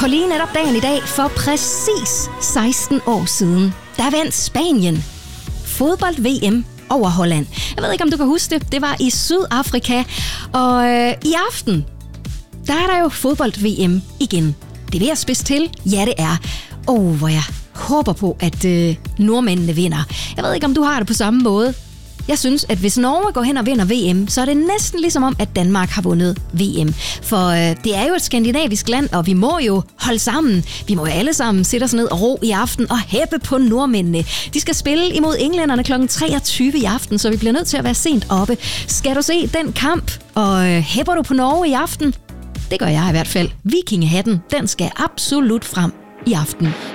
For lige netop dagen i dag, for præcis 16 år siden, der vandt Spanien fodbold-VM over Holland. Jeg ved ikke, om du kan huske det. Det var i Sydafrika. Og i aften, der er der jo fodbold-VM igen. Det er ved at spidse til. Ja, det er. Hvor jeg håber på, at nordmændene vinder. Jeg ved ikke, om du har det på samme måde. Jeg synes, at hvis Norge går hen og vinder VM, så er det næsten ligesom om, at Danmark har vundet VM. For det er jo et skandinavisk land, og vi må jo holde sammen. Vi må jo alle sammen sætte os ned og ro i aften og hæppe på nordmændene. De skal spille imod englænderne kl. 23 i aften, så vi bliver nødt til at være sent oppe. Skal du se den kamp, og hæpper du på Norge i aften? Det gør jeg i hvert fald. Vikingehatten, den skal absolut frem i aften.